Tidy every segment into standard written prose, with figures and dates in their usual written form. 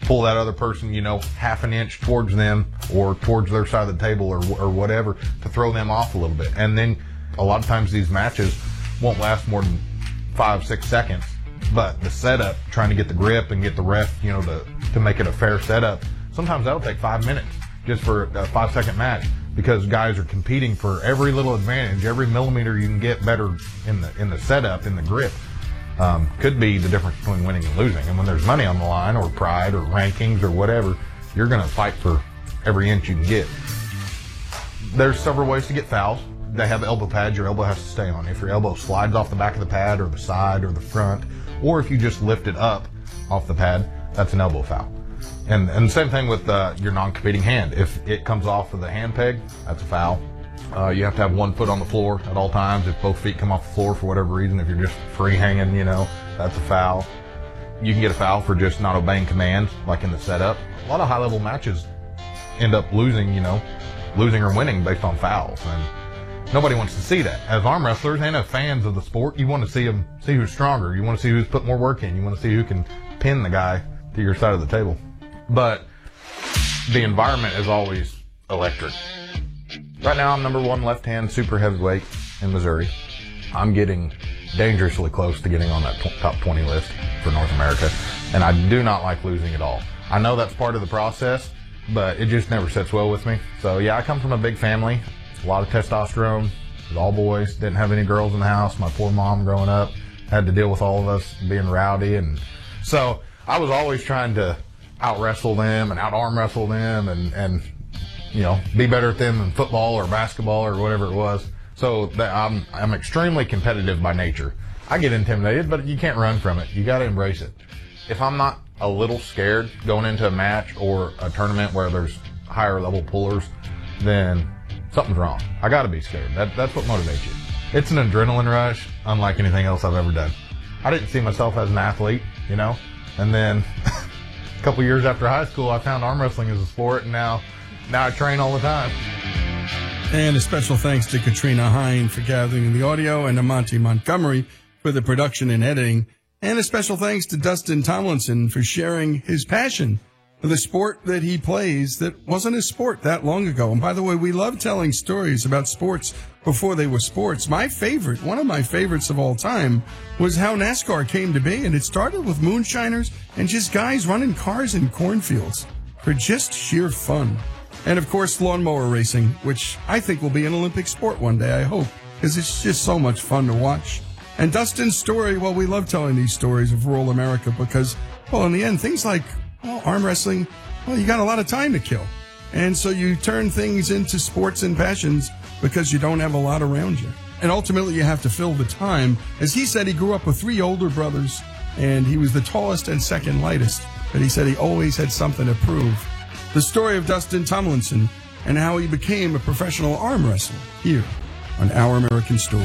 pull that other person, half an inch towards them or towards their side of the table or whatever to throw them off a little bit. And then a lot of times these matches won't last more than 5-6 seconds, but the setup, trying to get the grip and get the ref, to make it a fair setup, sometimes that'll take 5 minutes just for a 5-second match, because guys are competing for every little advantage, every millimeter you can get better in the setup, in the grip. Could be the difference between winning and losing. And when there's money on the line, or pride, or rankings, or whatever, you're going to fight for every inch you can get. There's several ways to get fouls. They have elbow pads your elbow has to stay on. If your elbow slides off the back of the pad, or the side, or the front, or if you just lift it up off the pad, that's an elbow foul. And the same thing with your non-competing hand. If it comes off of the hand peg, that's a foul. You have to have one foot on the floor at all times. If both feet come off the floor for whatever reason, if you're just free hanging, that's a foul. You can get a foul for just not obeying commands, like in the setup. A lot of high-level matches end up losing or winning based on fouls, and nobody wants to see that. As arm wrestlers and as fans of the sport, you want to see who's stronger. You want to see who's put more work in. You want to see who can pin the guy to your side of the table. But the environment is always electric. Right now, I'm number 1 left-hand super heavyweight in Missouri. I'm getting dangerously close to getting on that top 20 list for North America, and I do not like losing at all. I know that's part of the process, but it just never sits well with me. So yeah, I come from a big family, a lot of testosterone. It was all boys, didn't have any girls in the house. My poor mom growing up had to deal with all of us being rowdy, and so I was always trying to out-wrestle them and out-arm wrestle them and be better at them in football or basketball or whatever it was. So I'm extremely competitive by nature. I get intimidated, but you can't run from it. You got to embrace it. If I'm not a little scared going into a match or a tournament where there's higher level pullers, then something's wrong. I got to be scared. That's what motivates you. It's an adrenaline rush unlike anything else I've ever done. I didn't see myself as an athlete, and then a couple years after high school, I found arm wrestling as a sport, and now I train all the time. And a special thanks to Katrina Hine for gathering the audio, and to Monty Montgomery for the production and editing. And a special thanks to Dustin Tomlinson for sharing his passion for the sport that he plays that wasn't a sport that long ago. And by the way, we love telling stories about sports before they were sports. One of my favorites of all time, was how NASCAR came to be. And it started with moonshiners and just guys running cars in cornfields for just sheer fun. And of course, lawnmower racing, which I think will be an Olympic sport one day, I hope, because it's just so much fun to watch. And Dustin's story, well, we love telling these stories of rural America because, well, in the end, things like arm wrestling, well, you got a lot of time to kill. And so you turn things into sports and passions because you don't have a lot around you. And ultimately, you have to fill the time. As he said, he grew up with 3 older brothers, and he was the tallest and second lightest. But he said he always had something to prove. The story of Dustin Tomlinson and how he became a professional arm wrestler here on Our American Stories.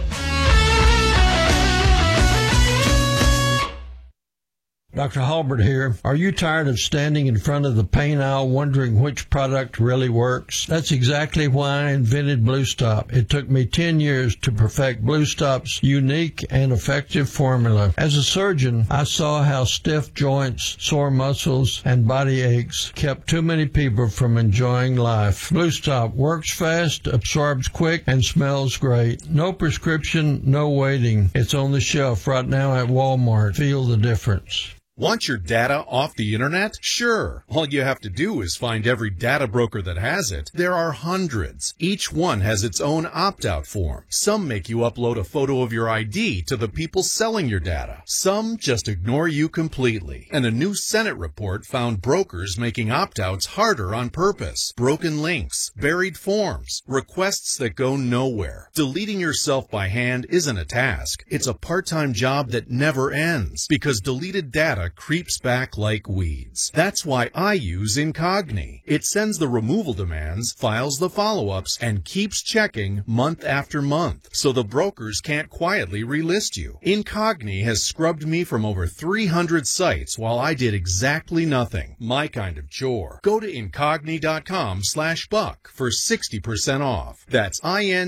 Dr. Halbert here. Are you tired of standing in front of the paint aisle wondering which product really works? That's exactly why I invented Blue Stop. It took me 10 years to perfect Blue Stop's unique and effective formula. As a surgeon, I saw how stiff joints, sore muscles, and body aches kept too many people from enjoying life. Blue Stop works fast, absorbs quick, and smells great. No prescription, no waiting. It's on the shelf right now at Walmart. Feel the difference. Want your data off the internet? Sure. All you have to do is find every data broker that has it. There are hundreds. Each one has its own opt-out form. Some make you upload a photo of your ID to the people selling your data. Some just ignore you completely. And a new Senate report found brokers making opt-outs harder on purpose. Broken links, buried forms, requests that go nowhere. Deleting yourself by hand isn't a task. It's a part-time job that never ends because deleted data creeps back like weeds. That's why I use Incogni. It sends the removal demands, files the follow-ups, and keeps checking month after month, so the brokers can't quietly relist you. Incogni has scrubbed me from over 300 sites while I did exactly nothing. My kind of chore. Go to Incogni.com/buck for 60% off. That's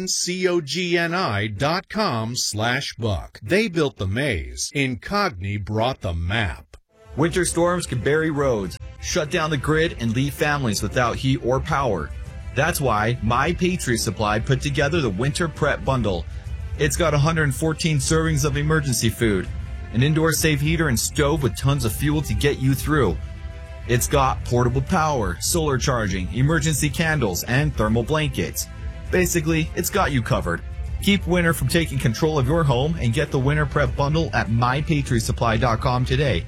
INCOGNI.com/buck. They built the maze. Incogni brought the map. Winter storms can bury roads, shut down the grid and leave families without heat or power. That's why My Patriot Supply put together the Winter Prep Bundle. It's got 114 servings of emergency food, an indoor safe heater and stove with tons of fuel to get you through. It's got portable power, solar charging, emergency candles, and thermal blankets. Basically, it's got you covered. Keep winter from taking control of your home and get the Winter Prep Bundle at MyPatriotSupply.com today.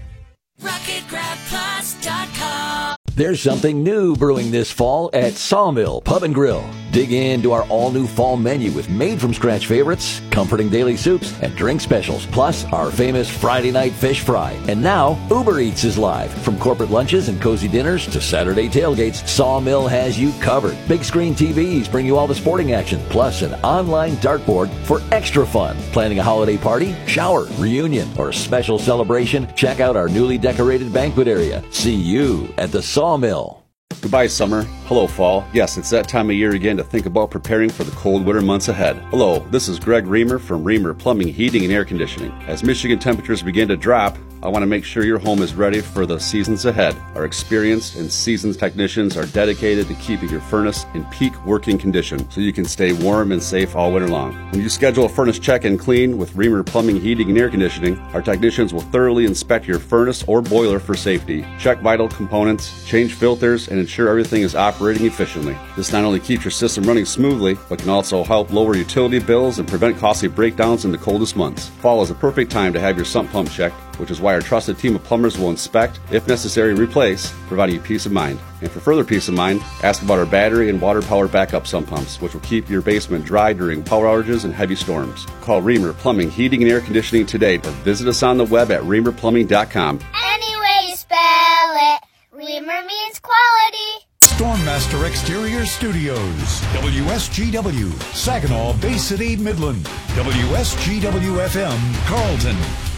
RocketGrabPlus.com. There's something new brewing this fall at Sawmill Pub and Grill. Dig into our all-new fall menu with made-from-scratch favorites, comforting daily soups, and drink specials, plus our famous Friday night fish fry. And now, Uber Eats is live. From corporate lunches and cozy dinners to Saturday tailgates, Sawmill has you covered. Big screen TVs bring you all the sporting action, plus an online dartboard for extra fun. Planning a holiday party, shower, reunion, or special celebration? Check out our newly decorated banquet area. See you at the Sawmill. Goodbye, summer. Hello, fall. Yes, it's that time of year again to think about preparing for the cold winter months ahead. Hello, this is Greg Reamer from Reamer Plumbing, Heating, and Air Conditioning. As Michigan temperatures begin to drop, I want to make sure your home is ready for the seasons ahead. Our experienced and seasoned technicians are dedicated to keeping your furnace in peak working condition so you can stay warm and safe all winter long. When you schedule a furnace check and clean with Reamer Plumbing, Heating, and Air Conditioning, our technicians will thoroughly inspect your furnace or boiler for safety, check vital components, change filters, and ensure everything is operating efficiently. This not only keeps your system running smoothly, but can also help lower utility bills and prevent costly breakdowns in the coldest months. Fall is a perfect time to have your sump pump checked, which is why our trusted team of plumbers will inspect, if necessary replace, providing you peace of mind. And for further peace of mind, ask about our battery and water-powered backup sump pumps, which will keep your basement dry during power outages and heavy storms. Call Reamer Plumbing, Heating, and Air Conditioning today or visit us on the web at reamerplumbing.com. Any way you spell it, Reamer means quality. Stormmaster Exterior Studios, WSGW, Saginaw, Bay City, Midland, WSGW FM, Carlton.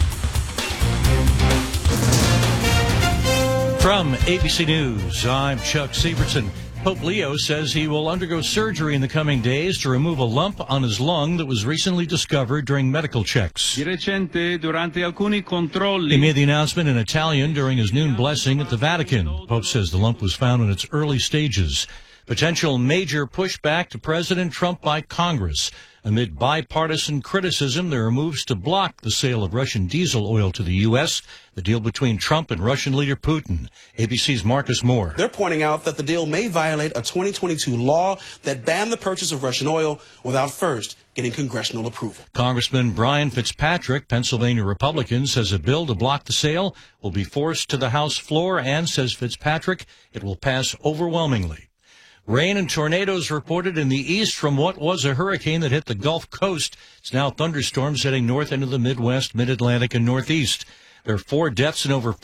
From ABC News, I'm Chuck Sievertson. Pope Leo says he will undergo surgery in the coming days to remove a lump on his lung that was recently discovered during medical checks. He made the announcement in Italian during his noon blessing at the Vatican. The Pope says the lump was found in its early stages. Potential major pushback to President Trump by Congress. Amid bipartisan criticism, there are moves to block the sale of Russian diesel oil to the U.S., the deal between Trump and Russian leader Putin. ABC's Marcus Moore. They're pointing out that the deal may violate a 2022 law that banned the purchase of Russian oil without first getting congressional approval. Congressman Brian Fitzpatrick, Pennsylvania Republican, says a bill to block the sale will be forced to the House floor and, says Fitzpatrick, it will pass overwhelmingly. Rain and tornadoes reported in the east from what was a hurricane that hit the Gulf Coast. It's now thunderstorms heading north into the Midwest, Mid-Atlantic, and Northeast. There are 4 deaths and over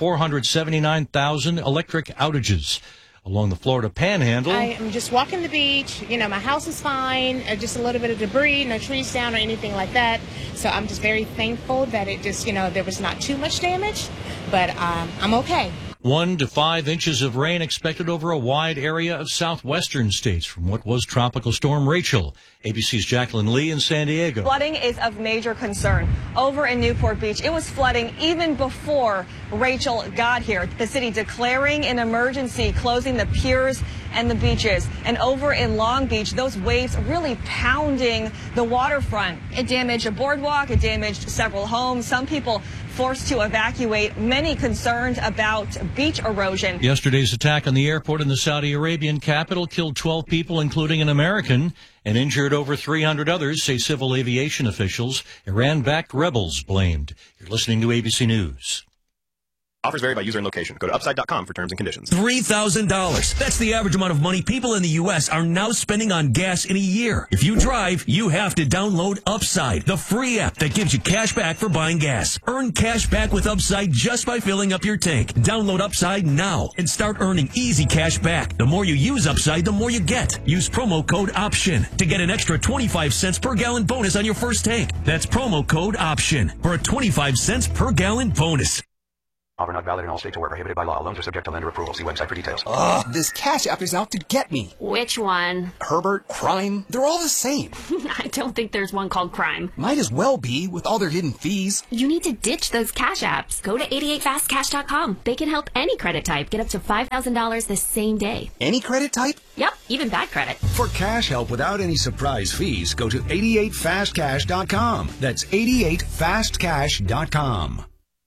479,000 electric outages. Along the Florida Panhandle, I am just walking the beach. You know, my house is fine. Just a little bit of debris, no trees down or anything like that. So I'm just very thankful that it just, there was not too much damage, but I'm okay. 1 to 5 inches of rain expected over a wide area of southwestern states from what was Tropical Storm Rachel. ABC's Jacqueline Lee in San Diego. Flooding is of major concern. Over in Newport Beach, it was flooding even before Rachel got here. The city declaring an emergency, closing the piers and the beaches. And over in Long Beach, those waves really pounding the waterfront. It damaged a boardwalk. It damaged several homes. Some people forced to evacuate, many concerned about beach erosion. Yesterday's attack on the airport in the Saudi Arabian capital killed 12 people, including an American, and injured over 300 others, say civil aviation officials. Iran-backed rebels blamed. You're listening to ABC News. Offers vary by user and location. Go to upside.com for terms and conditions. $3,000. That's the average amount of money people in the U.S. are now spending on gas in a year. If you drive, you have to download Upside, the free app that gives you cash back for buying gas. Earn cash back with Upside just by filling up your tank. Download Upside now and start earning easy cash back. The more you use Upside, the more you get. Use promo code OPTION to get an extra 25 cents per gallon bonus on your first tank. That's promo code OPTION for a 25 cents per gallon bonus. Offer not valid in all states or where prohibited by law. Loans are subject to lender approval. See website for details. Ugh, this Cash App is out to get me. Which one? Herbert, Crime, they're all the same. I don't think there's one called Crime. Might as well be, with all their hidden fees. You need to ditch those Cash Apps. Go to 88fastcash.com. They can help any credit type get up to $5,000 the same day. Any credit type? Yep, even bad credit. For cash help without any surprise fees, go to 88fastcash.com. That's 88fastcash.com.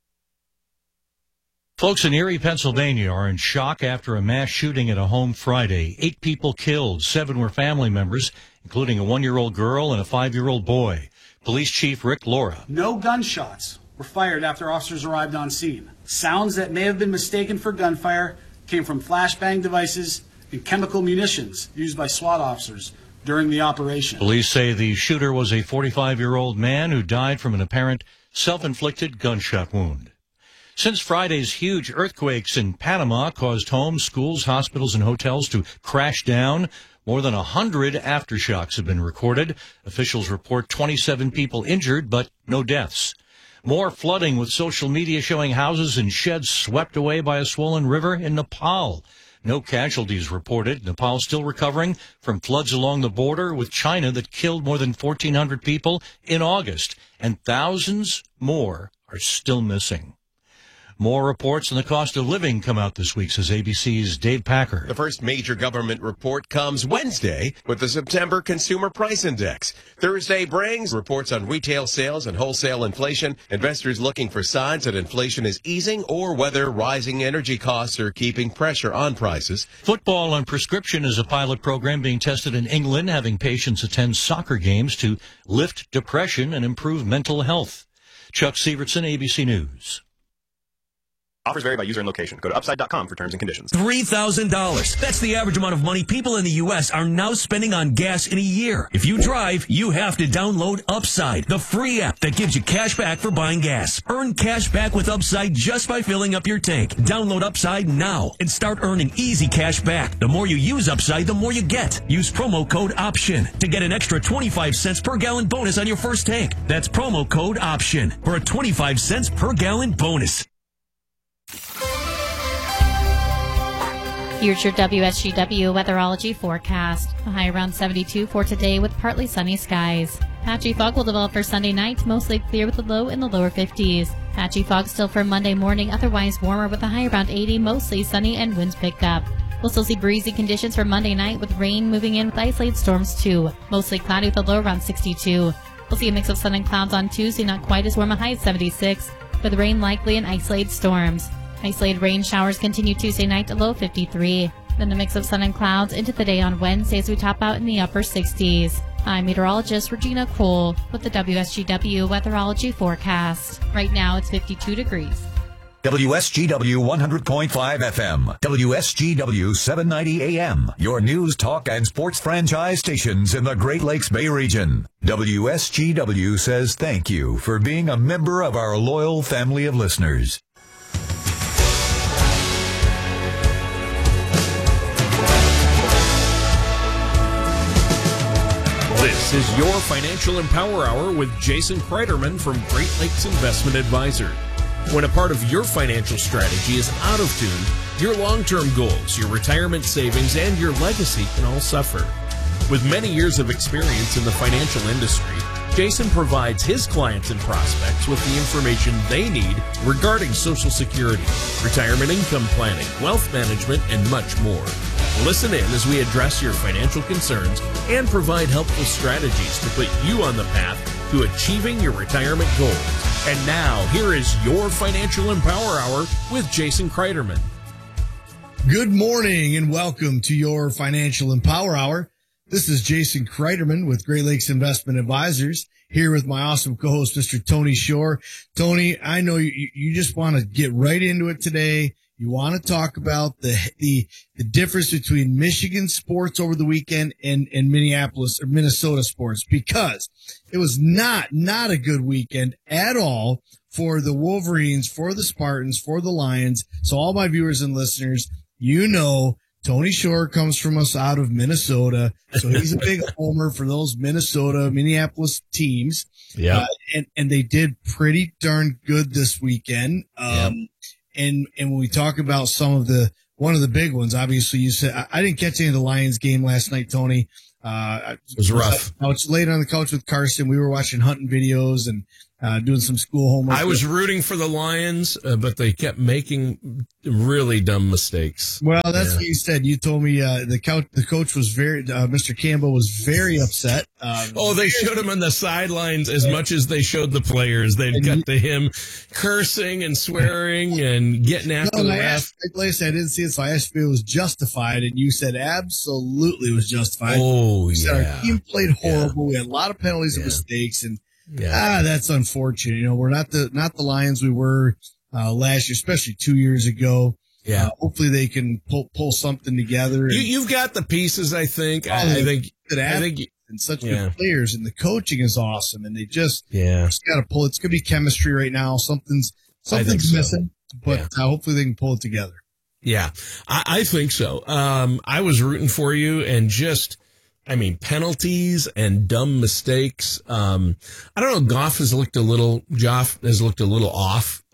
Folks in Erie, Pennsylvania are in shock after a mass shooting at a home Friday. 8 people killed. 7 were family members, including a 1-year-old girl and a 5-year-old boy. Police Chief Rick Laura. No gunshots were fired after officers arrived on scene. Sounds that may have been mistaken for gunfire came from flashbang devices and chemical munitions used by SWAT officers during the operation. Police say the shooter was a 45-year-old man who died from an apparent self-inflicted gunshot wound. Since Friday's huge earthquakes in Panama caused homes, schools, hospitals, and hotels to crash down, more than 100 aftershocks have been recorded. Officials report 27 people injured, but no deaths. More flooding, with social media showing houses and sheds swept away by a swollen river in Nepal. No casualties reported. Nepal still recovering from floods along the border with China that killed more than 1,400 people in August, and thousands more are still missing. More reports on the cost of living come out this week, says ABC's Dave Packer. The first major government report comes Wednesday with the September Consumer Price Index. Thursday brings reports on retail sales and wholesale inflation. Investors looking for signs that inflation is easing or whether rising energy costs are keeping pressure on prices. Football on prescription is a pilot program being tested in England, having patients attend soccer games to lift depression and improve mental health. Chuck Sievertson, ABC News. Offers vary by user and location. Go to upside.com for terms and conditions. $3,000. That's the average amount of money people in the U.S. are now spending on gas in a year. If you drive, you have to download Upside, the free app that gives you cash back for buying gas. Earn cash back with Upside just by filling up your tank. Download Upside now and start earning easy cash back. The more you use Upside, the more you get. Use promo code OPTION to get an extra 25 cents per gallon bonus on your first tank. That's promo code OPTION for a 25 cents per gallon bonus. Here's your WSGW weatherology forecast. A high around 72 for today with partly sunny skies. Patchy fog will develop for Sunday night, mostly clear with a low in the lower 50s. Patchy fog still for Monday morning, otherwise warmer with a high around 80, mostly sunny and winds pick up. We'll still see breezy conditions for Monday night with rain moving in with isolated storms too. Mostly cloudy with a low around 62. We'll see a mix of sun and clouds on Tuesday, not quite as warm, a high at 76, with rain likely and isolated storms. Isolated rain showers continue Tuesday night, a low 53. Then a mix of sun and clouds into the day on Wednesday as we top out in the upper 60s. I'm meteorologist Regina Cole with the WSGW weatherology forecast. Right now it's 52 degrees. WSGW 100.5 FM, WSGW 790 AM, your news, talk, and sports franchise stations in the Great Lakes Bay region. WSGW says thank you for being a member of our loyal family of listeners. This is your Financial Empower Hour with Jason Kreiderman from Great Lakes Investment Advisor. When a part of your financial strategy is out of tune, your long-term goals, your retirement savings, and your legacy can all suffer. With many years of experience in the financial industry, Jason provides his clients and prospects with the information they need regarding Social Security, retirement income planning, wealth management, and much more. Listen in as we address your financial concerns and provide helpful strategies to put you on the path to achieving your retirement goals. And now, here is your Financial Empower Hour with Jason Kreiderman. Good morning and welcome to your Financial Empower Hour. This is Jason Kreiderman with Great Lakes Investment Advisors, here with my awesome co-host, Mr. Tony Shore. Tony, I know you just want to get right into it today. You want to talk about the difference between Michigan sports over the weekend and Minneapolis or Minnesota sports, because it was not a good weekend at all for the Wolverines, for the Spartans, for the Lions. So all my viewers and listeners, you know, Tony Shore comes from us out of Minnesota. So he's a big homer for those Minnesota-Minneapolis teams. Yeah. And they did pretty darn good this weekend. And when we talk about one of the big ones, obviously you said, I didn't catch any of the Lions game last night, Tony. It was rough. I was laid on the couch with Carson. We were watching hunting videos and doing some school homework. I was rooting for the Lions, but they kept making really dumb mistakes. Well, that's what you said. You told me the coach was Mr. Campbell was very upset. They showed him on the sidelines as much as they showed the players. They'd cut to him cursing and swearing and getting after the ref. Like I said, I didn't see it, so I asked if it was justified, and you said absolutely it was justified. Oh, Our team played horrible. We had a lot of penalties and mistakes, and that's unfortunate. You know, we're not the Lions we were last year, especially 2 years ago. Yeah. Hopefully they can pull something together. You've got the pieces, I think. I think and such good players, and the coaching is awesome, and they just got to pull. It's gonna be chemistry right now. Something's missing, but hopefully they can pull it together. Yeah, I think so. I was rooting for you, and penalties and dumb mistakes. I don't know. Goff has looked a little off.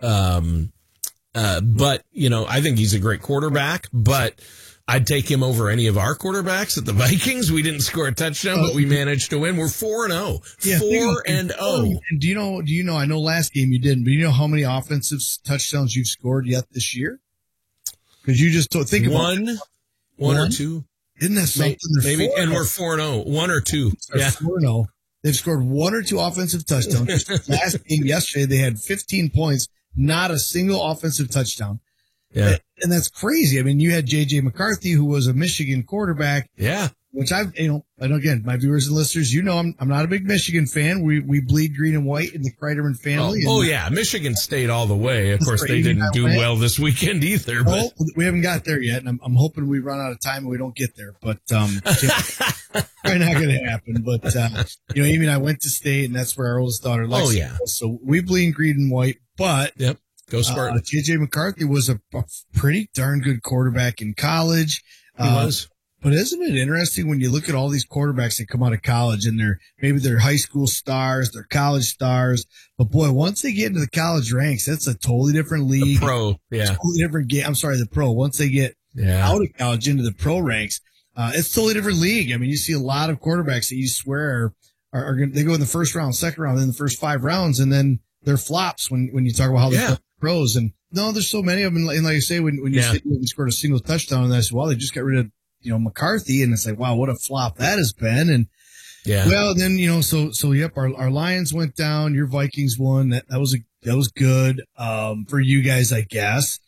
But I think he's a great quarterback, but I'd take him over any of our quarterbacks at the Vikings. We didn't score a touchdown, but we managed to win. We're 4-0. 4-0. And do you know, I know last game you didn't, but you know how many offensive touchdowns you've scored yet this year? Because you just think about one or two. Isn't that something? Maybe, and we're 4-0. 1 or 2. Yeah. 4-0. They've scored 1 or 2 offensive touchdowns. Last game yesterday, they had 15 points, not a single offensive touchdown. Yeah. And that's crazy. I mean, you had J.J. McCarthy, who was a Michigan quarterback. Yeah. Which and again, my viewers and listeners, I'm not a big Michigan fan. We bleed green and white in the Kreiderman family. Michigan State all the way. Of course, they didn't do well this weekend either. But we haven't got there yet, and I'm hoping we run out of time and we don't get there. But probably not going to happen. But Amy and I went to State, and that's where our oldest daughter Lexi was. So we bleed green and white. But go Spartans. J.J. McCarthy was a pretty darn good quarterback in college. He was. But isn't it interesting when you look at all these quarterbacks that come out of college and they're high school stars, they're college stars, but boy, once they get into the college ranks, that's a totally different league. The pro, It's a totally different game. I'm sorry, the pro. Once they get out of college into the pro ranks, it's a totally different league. I mean, you see a lot of quarterbacks that you swear are going they go in the first round, second round, then the first 5 rounds, and then they're flops when you talk about how they're pros. And no, there's so many of them. And like I say, when you say you scored a single touchdown, and I said, well, they just got rid of McCarthy, and it's like, wow, what a flop that has been. And well, then our Lions went down, your Vikings won. That was good for you guys, I guess.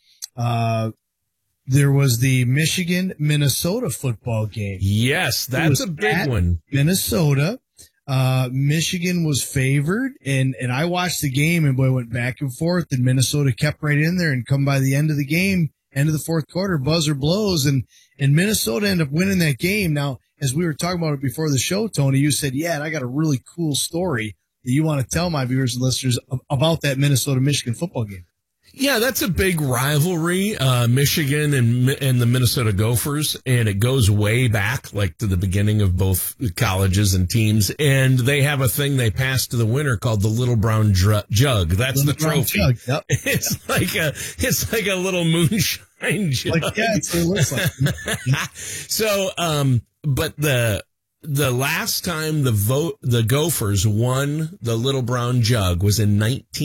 There was the Michigan-Minnesota football game. Yes, that's a big one. Minnesota. Michigan was favored, and I watched the game, and boy, it went back and forth, and Minnesota kept right in there, and come by the end of the game, end of the fourth quarter, buzzer blows, and Minnesota ended up winning that game. Now, as we were talking about it before the show, Tony, you said, and I got a really cool story that you want to tell my viewers and listeners about that Minnesota-Michigan football game. Yeah, that's a big rivalry, Michigan and the Minnesota Gophers, and it goes way back, like to the beginning of both colleges and teams. And they have a thing they pass to the winner called the Little Brown Jug. That's the trophy. Yep. It's like a little moonshine jug. That's what it looks like. So, but the last time the Gophers won the Little Brown Jug was in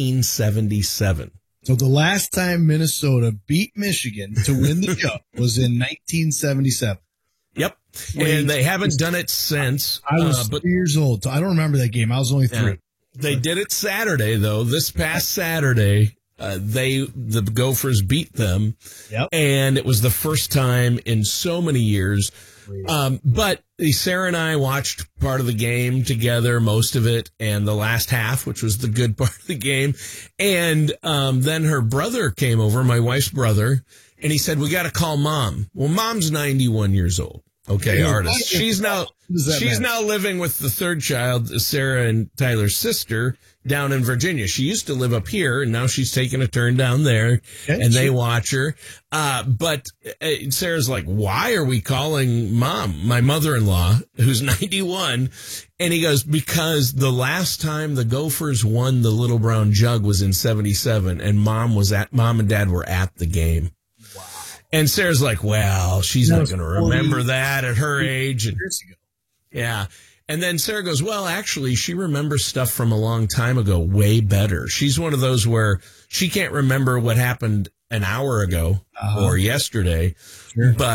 1977. So the last time Minnesota beat Michigan to win the Jug was in 1977. Yep. And they haven't done it since. I was 3 years old. So I don't remember that game. I was only 3. They did it Saturday, though. This past Saturday, the Gophers beat them. Yep. And it was the first time in so many years. But Sarah and I watched part of the game together, most of it, and the last half, which was the good part of the game. And then her brother came over, my wife's brother, and he said, we got to call Mom. Well, Mom's 91 years old. Okay, artist. She's now living with the third child, Sarah and Tyler's sister, down in Virginia. She used to live up here, and now she's taking a turn down there, and they watch her. But Sarah's like, why are we calling Mom, my mother-in-law, who's 91? And he goes, because the last time the Gophers won the Little Brown Jug was in 77, and Mom and Dad were at the game. Wow. And Sarah's like, well, she's not going to remember that at her age. And, yeah. And then Sarah goes, well, actually, she remembers stuff from a long time ago way better. She's one of those where she can't remember what happened an hour ago or yesterday, but